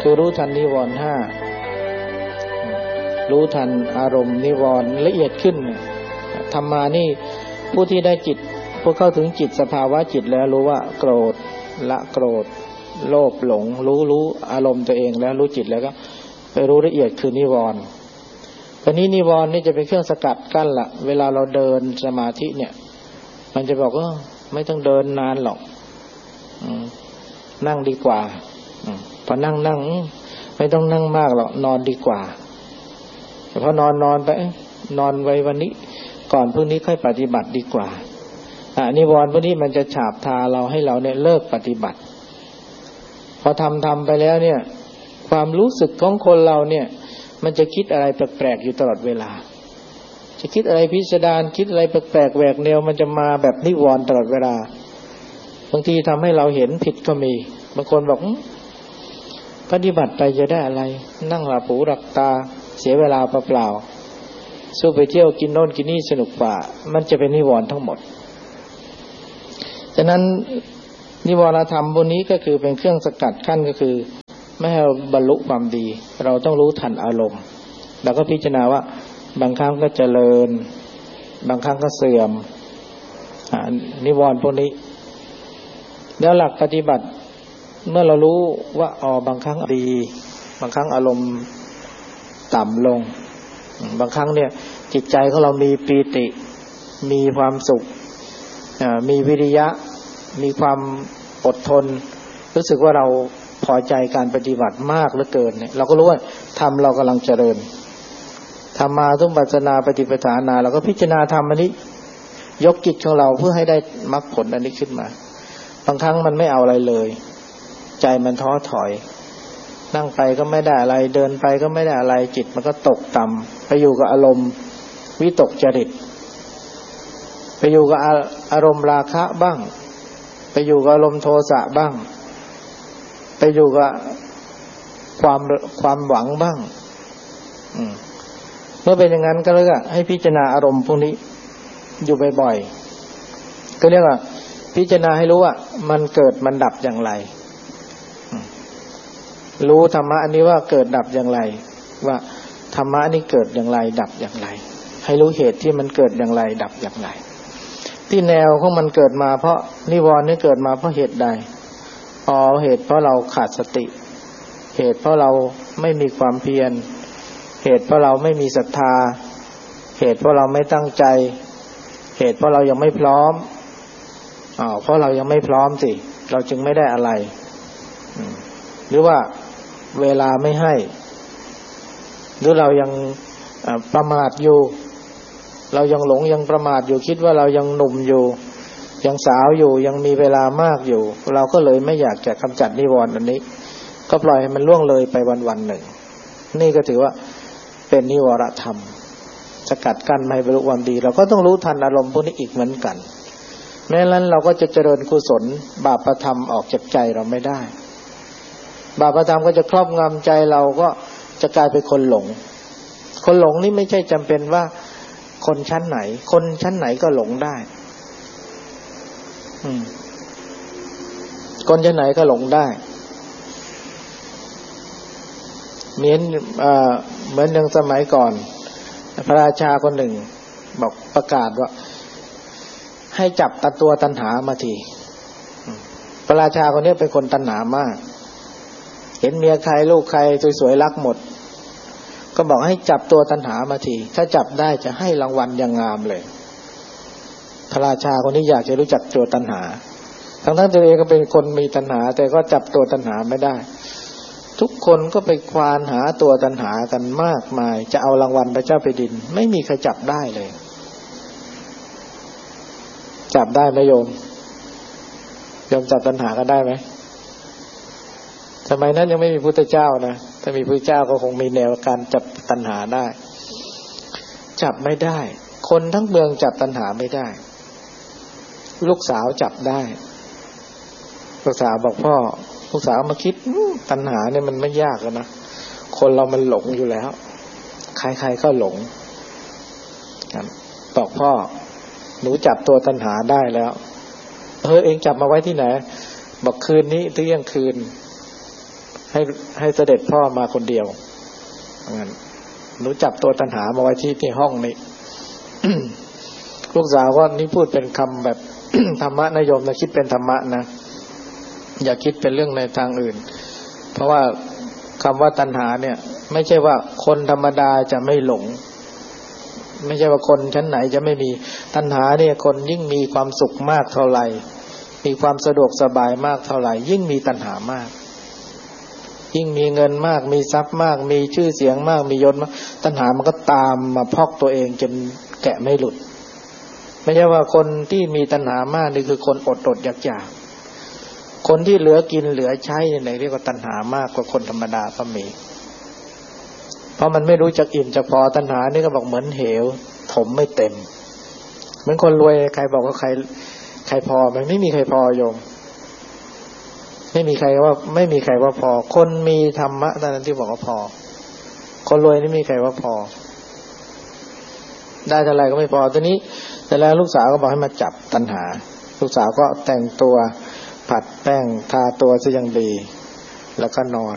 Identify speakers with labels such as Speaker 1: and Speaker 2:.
Speaker 1: คือรู้ทันนิวรณ์ห้ารู้ทันอารมณ์นิวรณ์ละเอียดขึ้นธรรมานี่ผู้ที่ได้จิตผู้เข้าถึงจิตสภาวะจิตแล้วรู้ว่าโกรธละโกรธโลภหลงรู้อารมณ์ตัวเองแล้วรู้จิตแล้วก็ไปรู้ละเอียดคือนิวรณ์ตอนนี้นิวรณ์นี่จะเป็นเครื่องสกัดกั้นละเวลาเราเดินสมาธิเนี่ยมันจะบอกว่าไม่ต้องเดินนานหรอกนั่งดีกว่าพอนั่งไม่ต้องนั่งมากหรอกนอนดีกว่าพอนอนไปนอนไว้วันนี้ก่อนพรุ่งนี้ค่อยปฏิบัติดีกว่านิวรณ์พวกนี้มันจะฉาบทาเราให้เราเนี่ยเลิกปฏิบัติพอทำไปแล้วเนี่ยความรู้สึกของคนเราเนี่ยมันจะคิดอะไรแปลกๆอยู่ตลอดเวลาจะคิดอะไรพิสดารคิดอะไรแปลกๆแหวกแนวมันจะมาแบบนิวรณ์ตลอดเวลาบางทีทำให้เราเห็นผิดก็มีบางคนบอกปฏิบัติไปจะได้อะไรนั่งหลับหูหลับตาเสียเวลาเปล่าๆสู้ไปเที่ยวกินโน่นกินนี่สนุกกว่ามันจะเป็นนิวรณ์ทั้งหมดฉะนั้นนิวรธรรมพวกนี้ก็คือเป็นเครื่องสกัดกั้นก็คือไม่ให้บรรลุความดีเราต้องรู้ทันอารมณ์แล้วก็พิจารณาว่าบางครั้งก็เจริญบางครั้งก็เสื่อมนิวรณ์พวกนี้แล้วหลักปฏิบัติเมื่อเรารู้ว่าบางครั้งดีบางครั้งอารมณ์ต่ำลงบางครั้งเนี่ยจิตใจของเรามีปีติมีความสุขมีวิริยะมีความอดทนรู้สึกว่าเราพอใจการปฏิบัติมากเหลือเกินเนี่ยเราก็รู้ว่าธรรมเรากำลังเจริญธรรมาทุปัสสนาปฏิปทานาเราก็พิจารณาธรรมอันนี้ยกจิตของเราเพื่อให้ได้มรรคผลอันนี้ขึ้นมาบางครั้งมันไม่เอาอะไรเลยใจมันท้อถอยนั่งไปก็ไม่ได้อะไรเดินไปก็ไม่ได้อะไรจิตมันก็ตกต่ำไปอยู่กับอารมณ์วิตกจริตไปอยู่กับอารมณ์ราคะบ้างไปอยู่กับอารมณ์โทสะบ้างไปอยู่กับความหวังบ้างเมื่อเป็นอย่างนั้นก็เลยให้พิจารณาอารมณ์พวกนี้อยู่บ่อยๆก็เรียกว่าพิจารณาให้รู้ว่ามันเกิดมันดับอย่างไรรู้ธรรมะอันนี้ว่าเกิดดับอย่างไรว่าธรรมะนี้เกิดอย่างไรดับอย่างไรให้รู้เหตุที่มันเกิดอย่างไรดับอย่างไรที่แนวของมันเกิดมาเพราะนิวรณ์นี้เกิดมาเพราะเหตุใดเหตุเพราะเราขาดสติเหตุเพราะเราไม่มีความเพียรเหตุเพราะเราไม่มีศรัทธาเหตุเพราะเราไม่ตั้งใจเหตุเพราะเรายังไม่พร้อมเพราะเรายังไม่พร้อมสิเราจึงไม่ได้อะไรหรือว่าเวลาไม่ให้หรือเรายังประมาทอยู่เรายังหลงยังประมาทอยู่คิดว่าเรายังหนุ่มอยู่ยังสาวอยู่ยังมีเวลามากอยู่เราก็เลยไม่อยากจะกำจัดนิวรณ์อันนี้ก็ปล่อยให้มันล่วงเลยไปวันๆหนึ่งนี่ก็ถือว่าเป็นนิวรธรรมสกัดกั้นไม่ให้บรรลุความดีเราก็ต้องรู้ทันอารมณ์พวกนี้อีกเหมือนกันแม้นั้นเราก็จะเจริญกุศลบาปธรรมออกจากใจเราไม่ได้บาปธรรมก็จะครอบงำใจเราก็จะกลายเป็นคนหลงคนหลงนี่ไม่ใช่จำเป็นว่าคนชั้นไหนคนชั้นไหนก็หลงได้คนชั้นไหนก็หลงได้เหมือนอย่างสมัยก่อนพระราชาคนหนึ่งบอกประกาศว่าให้จับตัวตัณหามาทีพระราชาคนนี้เป็นคนตัณหามากเห็นเมียใครลูกใครสวยๆรักหมดก็บอกให้จับตัวตัณหามาทีถ้าจับได้จะให้รางวัลอย่างงามเลยพระราชาคนนี้อยากจะรู้จักตัวตัณหาทั้งตัวเองก็เป็นคนมีตัณหาแต่ก็จับตัวตัณหาไม่ได้ทุกคนก็ไปควานหาตัวตัณหากันมากมายจะเอารางวัลพระเจ้าแผ่นดินไม่มีใครจับได้เลยจับได้ไหมโยมจับตัณหากันได้ไหมสมัยนั้นยังไม่มีพุทธเจ้านะถ้ามีพุทธเจ้าก็คงมีแนวการจับตัณหาได้จับไม่ได้คนทั้งเมืองจับตัณหาไม่ได้ลูกสาวจับได้ลูกสาวบอกพ่อลูกสาวมาคิดตัณหาเนี่ยมันไม่ยากนะคนเรามันหลงอยู่แล้วใครๆก็หลงบอกพ่อหนูจับตัวตัณหาได้แล้วเองจับมาไว้ที่ไหนบอกคืนนี้เที่ยงคืนให้เสด็จพ่อมาคนเดียวงั้นหนูจับตัวตัณหามาไว้ที่ห้องนี้ ลูกสาวก็นี่พูดเป็นคำแบบ ธรรมะนะโยมนะคิดเป็นธรรมะนะอย่าคิดเป็นเรื่องในทางอื่นเพราะว่าคำว่าตัณหาเนี่ยไม่ใช่ว่าคนธรรมดาจะไม่หลงไม่ใช่ว่าคนชั้นไหนจะไม่มีตัณหาเนี่ยคนยิ่งมีความสุขมากเท่าไหร่มีความสะดวกสบายมากเท่าไหร่ยิ่งมีตัณหามากยิ่งมีเงินมากมีทรัพย์มากมีชื่อเสียงมากมียศมากตัณหามันก็ตามมาพอกตัวเองจนแกะไม่หลุดไม่ใช่ว่าคนที่มีตัณหามากนี่คือคนอดอยากคนที่เหลือกินเหลือใช้เนี่ยเรียกว่าตัณหามากกว่าคนธรรมดาก็มีเพราะมันไม่รู้จักอิ่มจักพอตัณหานี่ก็บอกเหมือนเหวถมไม่เต็มเหมือนคนรวยใครบอกว่าใครพอมันไม่มีใครพอโยมไม่มีใครว่าพอคนมีธรรมะเท่านั้นที่บอกว่าพอคนรวยนี่มีใครว่าพอได้เท่าไรก็ไม่พอทีนี้แต่แล้วลูกสาวก็บอกให้มาจับตัณหาลูกสาวก็แต่งตัวผัดแป้งทาตัวซะอย่างดีแล้วก็นอน